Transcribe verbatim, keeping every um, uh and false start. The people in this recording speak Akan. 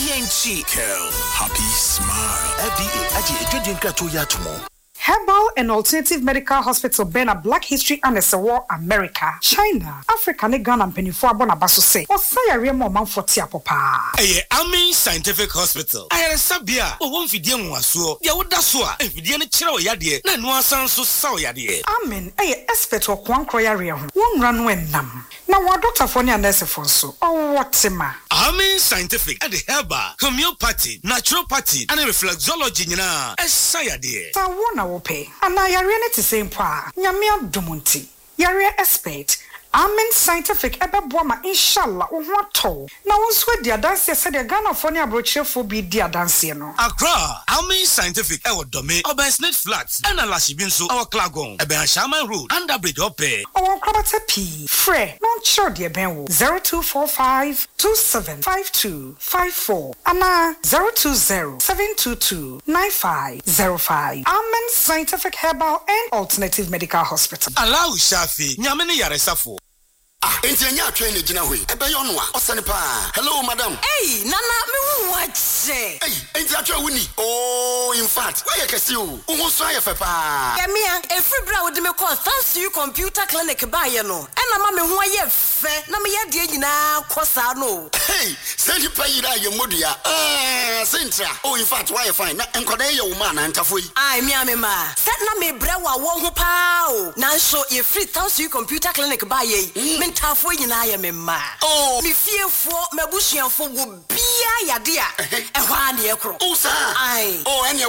Yenchi. Kel, happy smile. F D A, Aji, Ejodin Krato Yatumo. Herbal and Alternative Medical Hospital Bena Black History and a War America, China, Africa, ne Ghana and Penifua Bonabaso say, or say a real moment for Tiapopa. A Amin Scientific Hospital. I had a sabia, or one Fidian was so, Yawudasua, and Fidian Chiro Yadi, Nanua Sanso Sao Yadi. Amin, a expert or Kwan Kroyaria, one run when nam. Now, what Doctor Fonia Nesifonso, or what Sima? Amin Scientific at the Herbal, Homeopathy, Naturopathy, and Reflexology, na, as Sayadi. Sawana pay. And I are to same pa. Nyamia Dumunti. Yare expert. Amen Scientific ebe boama inshallah ohwato. Na wonso dia dance said the Ghana for near brochure for be dia dance no. Accra, Amen Scientific ewo dome, Obersnet Flats, and Alashibinso, our Klagon, Eben Shaman Road, Underbridge Ope. Our Krabata P. Fre, non sure dear Benwo. zero two four five two seven five two five four. Ana zero two zero seven two two nine five zero five. Amen Scientific Herbal and Alternative Medical Hospital. Allow Shafi, Nyamini Yaresafo. Ah, engineer train the Jinawi. Ebayonwa, Osanipa. Hello, madam. Hey, Nana, me what say? Hey, engineer Winnie. Oh, in fact, where can see you? Almost try a papa. Yamia, a free bra with me call thanks to you computer clinic by you know. And I'm a who I have fair. Nami ya na Cosano. Hey, send you pay your modia. Ah, Centra. Oh, in fact, why you find that and Cordelia woman and Tafui? I mean, ma. Set na me brewa won't pow. Now show you free thanks to you computer clinic by ye. Halfway in I am a ma. Oh, me fear for my bushy and for will be a yadia. And one year crow. Oh, sir. I. Oh, and your